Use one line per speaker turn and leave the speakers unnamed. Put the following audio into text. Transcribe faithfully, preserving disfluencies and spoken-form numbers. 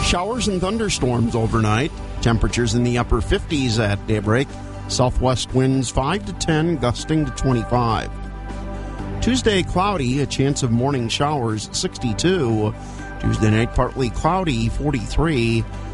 Showers and thunderstorms overnight. Temperatures in the upper fifties at daybreak. Southwest winds five to ten, gusting to twenty-five. Tuesday, cloudy, a chance of morning showers, sixty-two. Tuesday night, partly cloudy, forty-three.